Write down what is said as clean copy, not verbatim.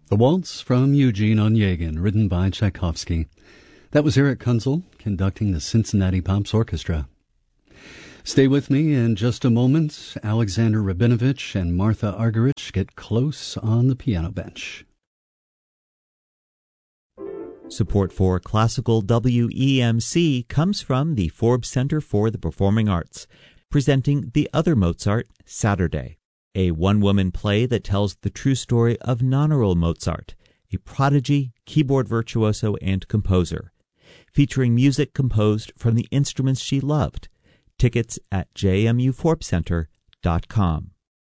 The Waltz from Eugene Onegin, written by Tchaikovsky. That was Eric Kunzel conducting the Cincinnati Pops Orchestra. Stay with me in just a moment. Alexander Rabinovich and Martha Argerich get close on the piano bench. Support for Classical WEMC comes from the Forbes Center for the Performing Arts, presenting The Other Mozart Saturday, a one-woman play that tells the true story of Nonoril Mozart, a prodigy, keyboard virtuoso, and composer, featuring music composed from the instruments she loved. Tickets at jmuforbescenter.com.